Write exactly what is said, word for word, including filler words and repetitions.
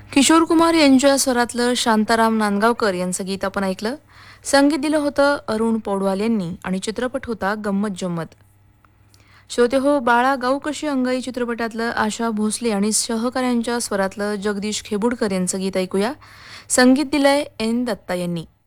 किशोर कुमार यांच्या स्वरातलं शांताराम नांदगावकर यांचं गीत आपण ऐकलं. संगीत दिलं होतं अरुण पौडवाल यांनी आणि चित्रपट होता गंमत जम्मत. श्रोते हो, बाळा गाऊ कशी अंगाई चित्रपटातलं आशा भोसले आणि सहकाऱ्यांच्या स्वरातलं जगदीश खेबुडकर यांचं गीत ऐकूया. संगीत दिलंय एन दत्ता यांनी.